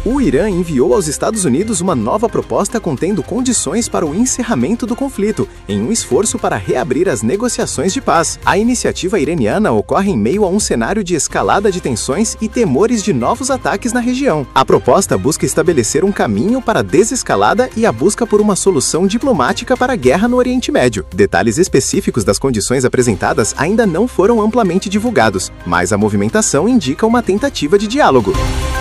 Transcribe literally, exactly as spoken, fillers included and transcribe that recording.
O Irã enviou aos Estados Unidos uma nova proposta contendo condições para o encerramento do conflito, em um esforço para reabrir as negociações de paz. A iniciativa iraniana ocorre em meio a um cenário de escalada de tensões e temores de novos ataques na região. A proposta busca estabelecer um caminho para a desescalada e a busca por uma solução diplomática para a guerra no Oriente Médio. Detalhes específicos das condições apresentadas ainda não foram amplamente divulgados, mas a movimentação indica uma tentativa de diálogo.